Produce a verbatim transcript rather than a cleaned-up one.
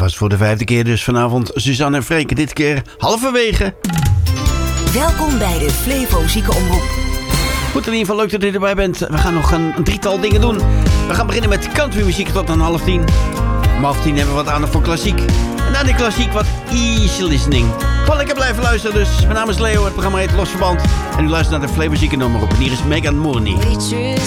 was voor de vijfde keer dus vanavond Suzanne en Freke. Dit keer halverwege. Welkom bij de Flevo Ziekenomroep. Goed, in ieder geval leuk dat je erbij bent. We gaan nog een, een drietal dingen doen. We gaan beginnen met countrymuziek tot aan half tien. Om half tien hebben we wat aandacht voor klassiek. En na die klassiek wat easy listening. Gewoon lekker blijven luisteren dus. Mijn naam is Leo, het programma heet Los Verband. En u luistert naar de Flevo Ziekenomroep. En hier is Megan Mooney.